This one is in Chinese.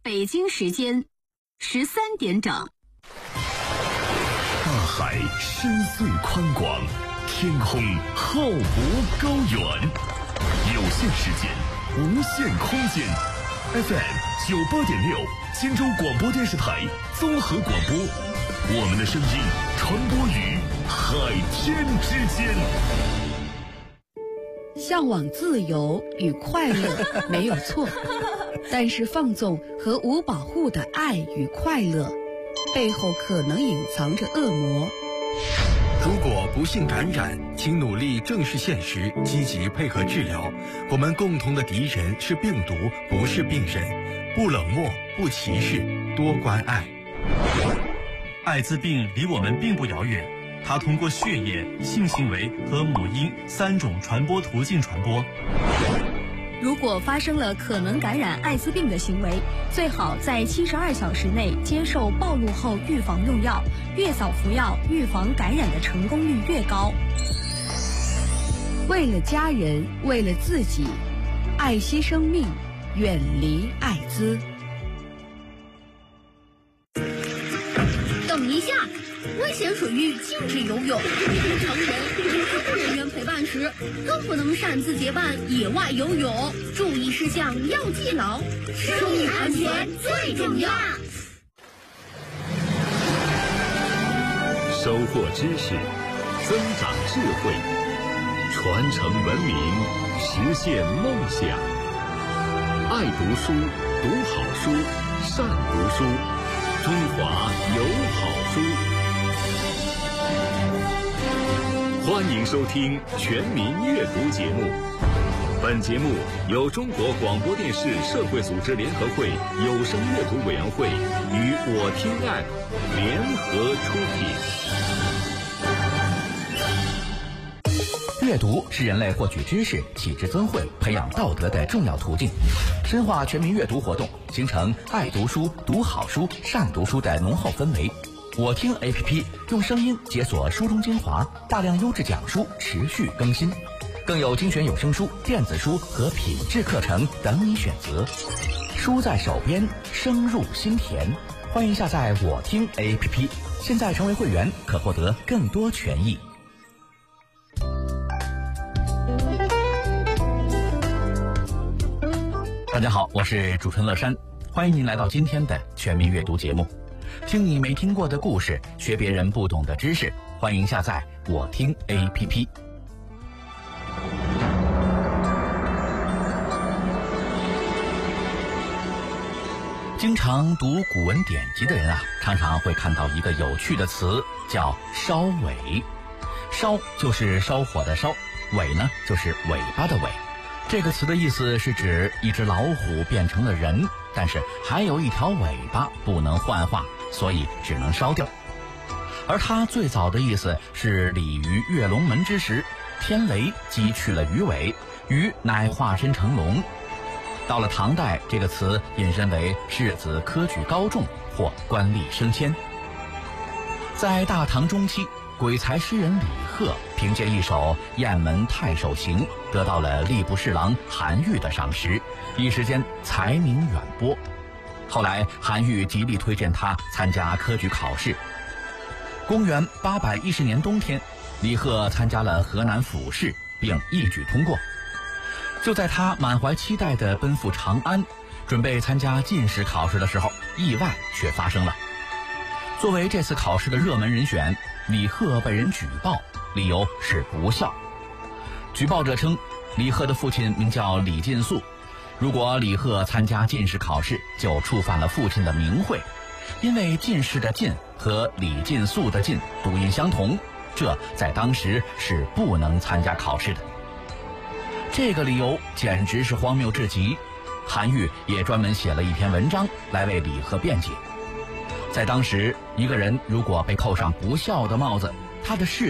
北京时间13点整。 大海深邃宽广，天空浩博高远，有限时间，无限空间。FM 98.6，荆州广播电视台综合广播，我们的声音传播于海天之间。 向往自由与快乐没有错，但是放纵和无保护的爱与快乐背后可能隐藏着恶魔。 如果不幸感染，请努力正视现实，积极配合治疗。我们共同的敌人是病毒，不是病人。不冷漠，不歧视，多关爱。 艾滋病离我们并不遥远，它通过血液、性行为和母婴3种传播途径传播。 如果发生了可能感染艾滋病的行为，最好在72小时内接受暴露后预防用药，越早服药，预防感染的成功率越高。 为了家人，为了自己，爱惜生命，远离艾滋。 等一下，危险水域禁止游泳，成人与医护人员陪伴时，更不能擅自结伴野外游泳。注意事项要记牢，生命安全最重要。 收获知识，增长智慧，传承文明，实现梦想。爱读书，读好书，善读书，中华有好书。欢迎收听全民阅读节目。本节目由中国广播电视社会组织联合会有声阅读委员会与我听App联合出品。阅读是人类获取知识、启智增慧、培养道德的重要途径。深化全民阅读活动，形成爱读书、读好书、善读书的浓厚氛围。我听 APP 用声音解锁书中精华，大量优质讲书持续更新，更有精选有声书、电子书和品质课程等你选择。书在手边，声入心田。欢迎下载我听 APP， 现在成为会员可获得更多权益。大家好，我是主持人乐山，欢迎您来到今天的全民阅读节目。听你没听过的故事，学别人不懂的知识，欢迎下载我听 APP。经常读古文典籍的人啊，常常会看到一个有趣的词，叫烧尾。烧就是烧火的烧，尾呢就是尾巴的尾。这个词的意思是指一只老虎变成了人，但是还有一条尾巴不能幻化，所以只能烧掉。而它最早的意思是鲤鱼跃龙门之时，天雷击去了鱼尾，鱼乃化身成龙。到了唐代，这个词引申为士子科举高中或官吏升迁。在大唐中期，鬼才诗人李贺凭借一首《雁门太守行》得到了吏部侍郎韩愈的赏识，一时间才名远播。后来韩愈极力推荐他参加科举考试。公元810年冬天，李贺参加了河南府试，并一举通过。就在他满怀期待地奔赴长安，准备参加进士考试的时候，意外却发生了。作为这次考试的热门人选，李贺被人举报，理由是不孝。举报者称，李贺的父亲名叫李进素，如果李贺参加进士考试，就触犯了父亲的名讳。因为进士的进和李进素的进读音相同，这在当时是不能参加考试的。这个理由简直是荒谬至极，韩愈也专门写了一篇文章来为李贺辩解。在当时，一个人如果被扣上不孝的帽子，他的